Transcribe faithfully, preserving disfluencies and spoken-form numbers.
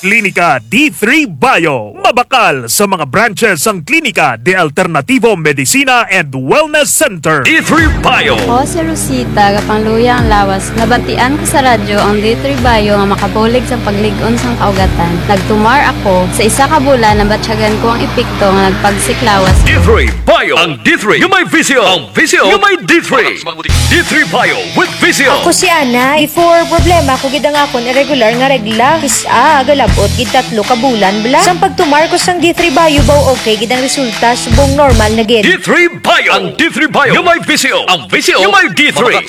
Klinika D three Bio. Mabakal sa mga branches ang Klinika de Alternativo Medicina and Wellness Center. D three Bio. Ako si Rosita, kapangluya ang lawas. Nabatian ko sa radyo ang D three Bio nga makabulig sa pagligon sang kaugatan. Nagtumar ako sa isa ka bulan na batsyagan ko ang epekto nga nagpagsiklawas. D three Bio. Ang D three, yung may visio. Ang visio, yung may D three. D three Bio with visio. Ako si Ana. Before problema ko gid ang akon irregular nga regla. Isa galabot gid tatlo ka bulan bla. Sang pagtumar ko sang D three Bio baw okay gid ang resulta subong normal na gid. D three Bio. Ang D three Bio, yung may visio. Ang visio, yung may D three.